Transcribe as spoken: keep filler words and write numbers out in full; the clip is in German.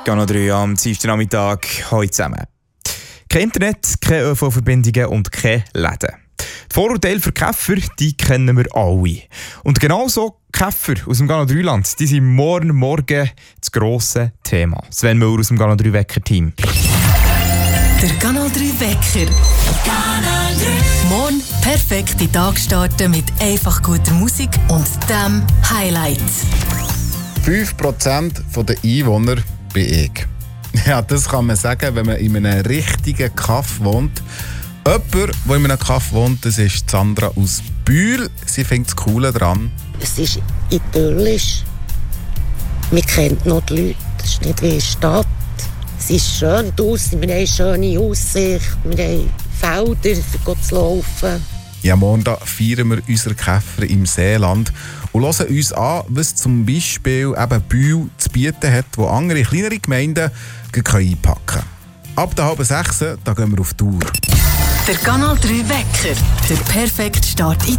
Kanal drei am Dienstagnachmittag. Hallo zusammen. Kein Internet, keine Ö V-Verbindungen und keine Läden. Die Vorurteile für Käfer, die kennen wir alle. Und genauso Käfer aus dem Kanal drei Land, die sind morgen Morgen das grosse Thema. Sven Müller aus dem Kanal drei Wecker-Team. Der Kanal drei Wecker. Kanal drei. Morgen perfekt in den Tag starten mit einfach guter Musik und dem Highlight. fünf Prozent der Einwohner bin ich. Ja, das kann man sagen, wenn man in einem richtigen Kaff wohnt. Jemand, der in einem Kaff wohnt, das ist Sandra aus Bühl. Sie findet das Coole dran. Es ist idyllisch. Man kennt noch die Leute. Es ist nicht wie eine Stadt. Es ist schön draussen. Wir haben eine schöne Aussicht. Wir haben Felder, um zu laufen. Ja, morgen feiern wir unsere Käfer im Seeland und hören uns an, was zum Beispiel eben Bühl zu bieten hat, wo andere kleinere Gemeinden einpacken können. Ab der halben sechs, da gehen wir auf Tour. Der Kanal drei Wecker. Der perfekte Start in